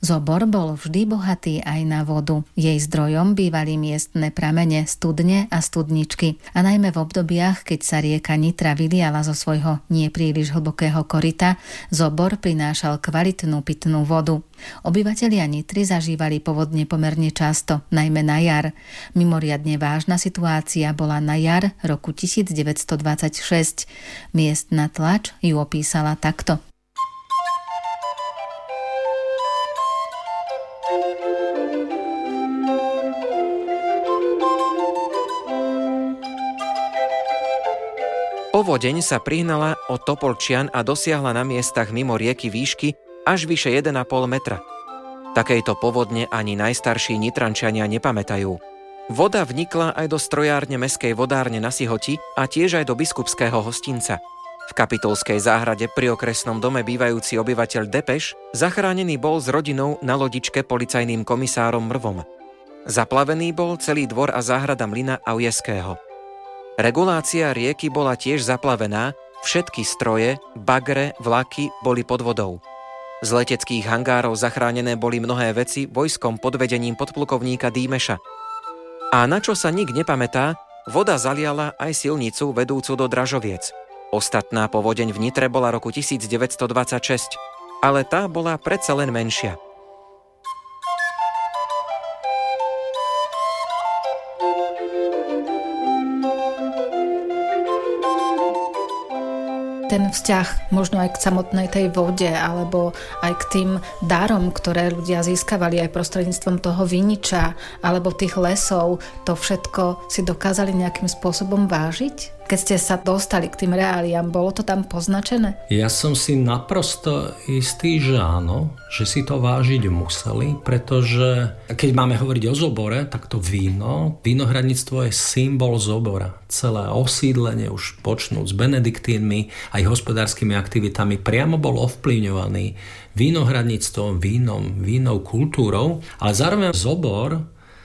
Zobor bol vždy bohatý aj na vodu. Jej zdrojom bývali miestne pramene, studne a studničky. A najmä v obdobiach, keď sa rieka Nitra vyliala zo svojho nepríliš hlbokého koryta, Zobor prinášal kvalitnú pitnú vodu. Obyvatelia Nitry zažívali povodne pomerne často, najmä na jar. Mimoriadne vážna situácia bola na jar roku 1926. Miestna tlač ju opísala takto. Povodeň sa prihnala od Topolčian a dosiahla na miestach mimo rieky výšky až vyše 1,5 metra. Takejto povodne ani najstarší Nitrančania nepamätajú. Voda vnikla aj do strojárne mestskej vodárne na Sihoti a tiež aj do biskupského hostinca. V Kapitolskej záhrade pri okresnom dome bývajúci obyvateľ Depeš zachránený bol s rodinou na lodičke policajným komisárom Mrvom. Zaplavený bol celý dvor a záhrada mlyna Aujeského. Regulácia rieky bola tiež zaplavená, všetky stroje, bagre, vlaky boli pod vodou. Z leteckých hangárov zachránené boli mnohé veci vojskom pod vedením podplukovníka Dímeša. A na čo sa nik nepamätá, voda zaliala aj silnicu vedúcu do Dražoviec. Ostatná povodeň v Nitre bola roku 1926, ale tá bola predsa len menšia. Ten vzťah možno aj k samotnej tej vode alebo aj k tým darom, ktoré ľudia získavali aj prostredníctvom toho viniča alebo tých lesov, to všetko si dokázali nejakým spôsobom vážiť? Keď ste sa dostali k tým reáliám, bolo to tam poznačené? Ja som si naprosto istý, že áno, že si to vážiť museli, pretože keď máme hovoriť o Zobore, tak to vínohradníctvo je symbol Zobora. Celé osídlenie už počnúc s benediktínmi aj hospodárskymi aktivitami priamo bol ovplyvňovaný vínohradníctvom, vínou kultúrou, ale zároveň Zobor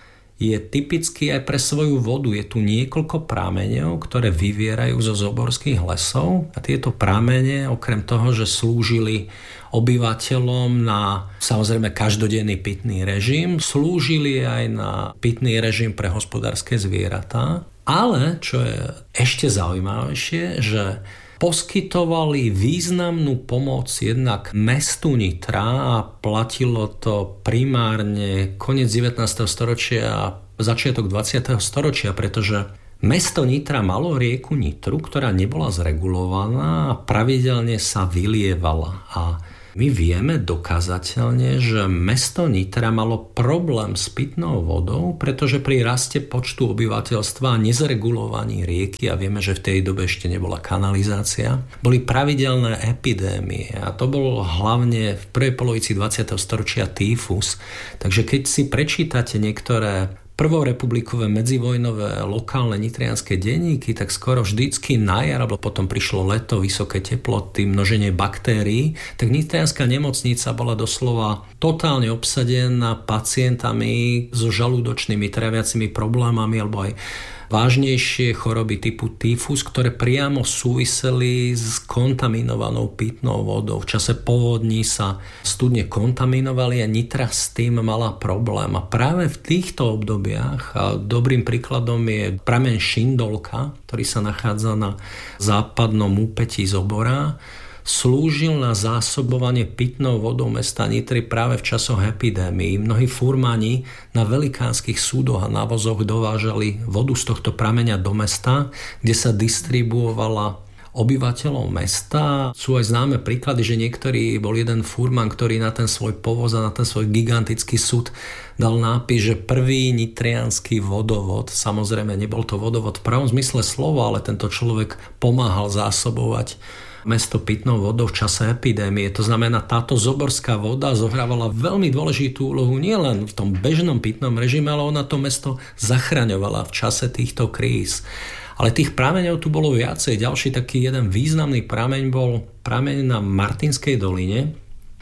je typický aj pre svoju vodu. Je tu niekoľko prameňov, ktoré vyvierajú zo zoborských lesov a tieto pramene, okrem toho, že slúžili obyvateľom na samozrejme každodenný pitný režim, slúžili aj na pitný režim pre hospodárske zvieratá. Ale, čo je ešte zaujímavejšie, že poskytovali významnú pomoc jednak mestu Nitra a platilo to primárne koniec 19. storočia a začiatok 20. storočia, pretože mesto Nitra malo rieku Nitru, ktorá nebola zregulovaná a pravidelne sa vylievala. A my vieme dokázateľne, že mesto Nitra malo problém s pitnou vodou, pretože pri raste počtu obyvateľstva a nezregulovaní rieky, a vieme, že v tej dobe ešte nebola kanalizácia, boli pravidelné epidémie. A to bolo hlavne v prvej polovici 20. storočia týfus. Takže keď si prečítate niektoré prvorepublikové medzivojnové lokálne nitrianske denníky, tak skoro vždycky na jar, alebo potom prišlo leto, vysoké teploty, množenie baktérií, tak nitrianská nemocnica bola doslova totálne obsadená pacientami so žalúdočnými traviacimi problémami alebo aj vážnejšie choroby typu tyfus, ktoré priamo súviseli s kontaminovanou pitnou vodou. V čase povodní sa studne kontaminovali a Nitra s tým mala problém. A práve v týchto obdobiach, a dobrým príkladom je prameň Šindolka, ktorý sa nachádza na západnom úpetí Zobora, slúžil na zásobovanie pitnou vodou mesta Nitry práve v časoch epidémií. Mnohí furmani na velikánskych súdoch a návozoch dovážali vodu z tohto prameňa do mesta, kde sa distribuovala obyvateľov mesta. Sú aj známe príklady, že niektorý bol jeden furman, ktorý na ten svoj povoz a na ten svoj gigantický súd dal nápis, že prvý nitriansky vodovod, samozrejme nebol to vodovod v pravom zmysle slova, ale tento človek pomáhal zásobovať mesto pitnou vodou v čase epidémie. To znamená, táto zoborská voda zohrávala veľmi dôležitú úlohu nielen v tom bežnom pitnom režime, ale ona to mesto zachraňovala v čase týchto kríz. Ale tých prameňov tu bolo viacej. Ďalší taký jeden významný prameň bol prameň na Martinskej doline.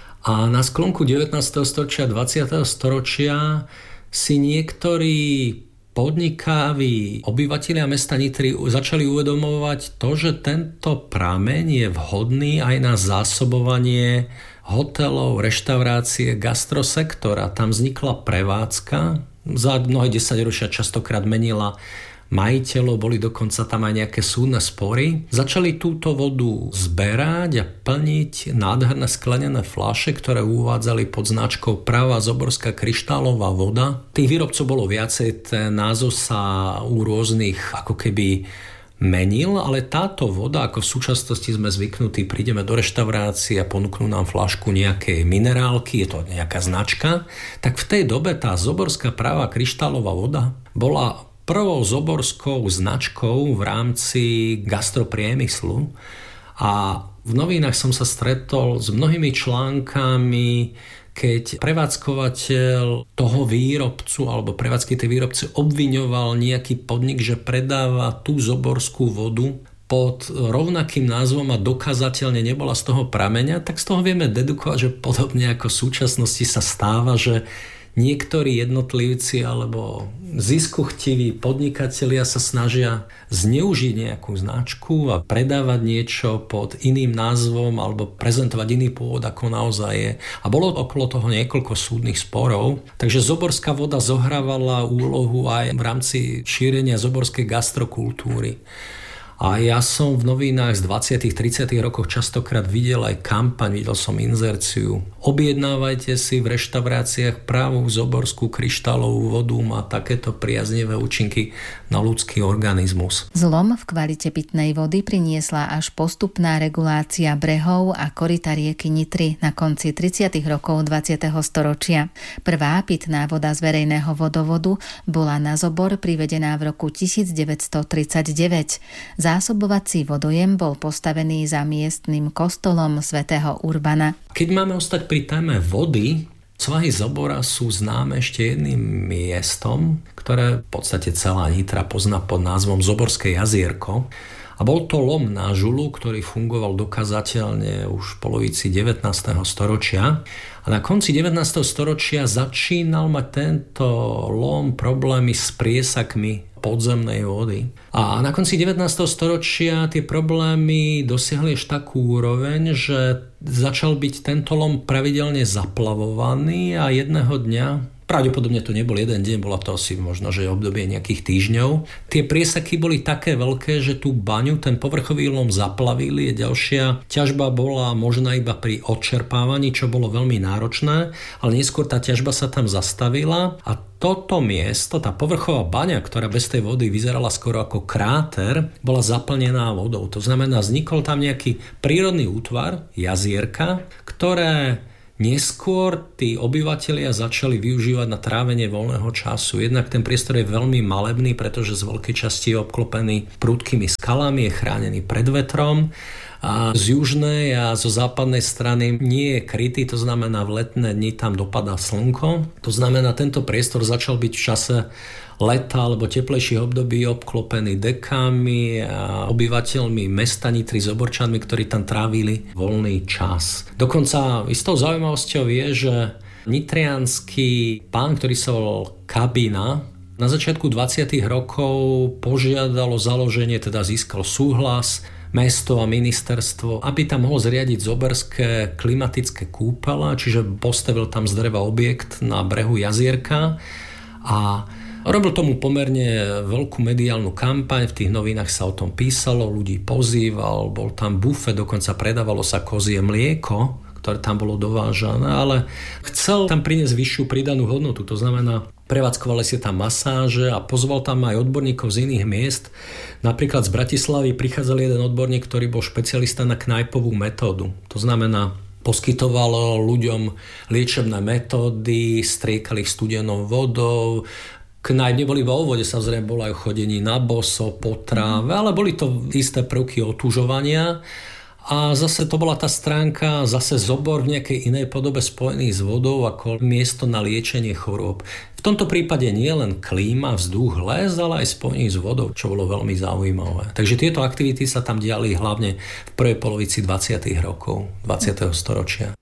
A na sklonku 19. storočia, 20. storočia si niektorí podnikaví obyvatelia mesta Nitry začali uvedomovať to, že tento prameň je vhodný aj na zásobovanie hotelov, reštaurácie, gastrosektora. Tam vznikla prevádzka, za mnohé 10 ročia častokrát menila majiteľov, boli dokonca tam aj nejaké súdne spory. Začali túto vodu zberať a plniť nádherné sklenené fľaše, ktoré uvádzali pod značkou Pravá zoborská kryštálová voda. Tých výrobcov bolo viacej, ten názov sa u rôznych ako keby menil, ale táto voda, ako v súčasnosti sme zvyknutí, prídeme do reštaurácie a ponúknú nám fľašku nejakej minerálky, je to nejaká značka, tak v tej dobe tá zoborská Pravá kryštálová voda bola prvou zoborskou značkou v rámci gastropriemyslu a v novinách som sa stretol s mnohými článkami, keď prevádzkovateľ toho výrobcu alebo prevádzky tej výrobce obviňoval nejaký podnik, že predáva tú zoborskú vodu pod rovnakým názvom a dokázateľne nebola z toho prameňa, tak z toho vieme dedukovať, že podobne ako v súčasnosti sa stáva, že niektorí jednotlivci alebo ziskuchtiví podnikatelia sa snažia zneužiť nejakú značku a predávať niečo pod iným názvom alebo prezentovať iný pôvod, ako naozaj je. A bolo okolo toho niekoľko súdnych sporov. Takže zoborská voda zohrávala úlohu aj v rámci šírenia zoborskej gastrokultúry. A ja som v novinách z 20. 30. rokoch častokrát videl aj kampaň, videl som inzerciu. Objednávajte si v reštauráciách pravú zoborskú kryštálovú vodu, má takéto priaznivé účinky na ľudský organizmus. Zlom v kvalite pitnej vody priniesla až postupná regulácia brehov a koryta rieky Nitry na konci 30. rokov 20. storočia. Prvá pitná voda z verejného vodovodu bola na Zobor privedená v roku 1939. Zásobovací vodojem bol postavený za miestnym kostolom svätého Urbana. Keď máme ostať pri téme vody, svahy Zobora sú známe ešte jedným miestom, ktoré v podstate celá Nitra pozná pod názvom Zoborské jazierko. A bol to lom na žulu, ktorý fungoval dokázateľne už v polovici 19. storočia. A na konci 19. storočia začínal mať tento lom problémy s priesakmi podzemnej vody. A na konci 19. storočia tie problémy dosiahli až takú úroveň, že začal byť tento lom pravidelne zaplavovaný a jedného dňa, pravdepodobne to nebol jeden deň, bola to asi možno, že obdobie nejakých týždňov, tie priesaky boli také veľké, že tú baňu, ten povrchový lom zaplavili. Ďalšia ťažba bola možná iba pri odčerpávaní, čo bolo veľmi náročné, ale neskôr tá ťažba sa tam zastavila a toto miesto, tá povrchová baňa, ktorá bez tej vody vyzerala skoro ako kráter, bola zaplnená vodou. To znamená, vznikol tam nejaký prírodný útvar, jazierka, ktoré neskôr tí obyvatelia začali využívať na trávenie voľného času. Jednak ten priestor je veľmi malebný, pretože z veľkej časti je obklopený prudkými skalami, je chránený pred vetrom a z južnej a zo západnej strany nie je krytý, to znamená v letné dni tam dopadá slnko. To znamená, tento priestor začal byť v čase leta alebo teplejších období obklopený dekami a obyvateľmi mesta Nitry, Zoborčanmi, ktorí tam trávili voľný čas. Dokonca istou zaujímavosťou je, že nitriansky pán, ktorý sa volal Kabina, na začiatku 20. rokov požiadalo založenie, teda získal súhlas mesto a ministerstvo, aby tam mohol zriadiť zoberské klimatické kúpele, čiže postavil tam z dreva objekt na brehu jazierka a robil tomu pomerne veľkú mediálnu kampaň, v tých novinách sa o tom písalo, ľudí pozýval, bol tam bufet, dokonca predávalo sa kozie mlieko, ktoré tam bolo dovážané, ale chcel tam priniesť vyššiu pridanú hodnotu, to znamená, prevádzkovali si tam masáže a pozval tam aj odborníkov z iných miest. Napríklad z Bratislavy prichádzal jeden odborník, ktorý bol špecialista na knajpovú metódu. To znamená, poskytovalo ľuďom liečebné metódy, striekali ich studenou vodou. Knajp neboli iba o vode, samozrejme bolo aj o chodení na boso, po tráve, ale boli to isté prvky otužovania. A zase to bola tá stránka, zase Zobor v nejakej inej podobe spojený s vodou ako miesto na liečenie chorôb. V tomto prípade nie len klíma, vzduch, les, ale aj spojený s vodou, čo bolo veľmi zaujímavé. Takže tieto aktivity sa tam diali hlavne v prvej polovici 20. rokov 20. storočia.